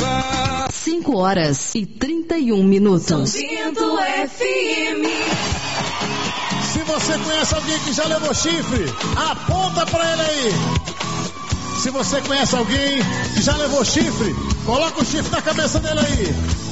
5h31. São Bento FM. Se você conhece alguém que já levou chifre, aponta pra ele aí. Se você conhece alguém que já levou chifre, coloca o chifre na cabeça dele aí.